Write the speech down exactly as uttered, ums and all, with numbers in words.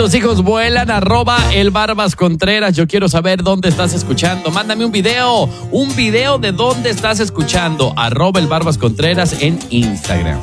tus hijos vuelan, arroba el Barbas Contreras. Yo quiero saber dónde estás escuchando. Mándame un video, un video de dónde estás escuchando, arroba el Barbas Contreras en Instagram.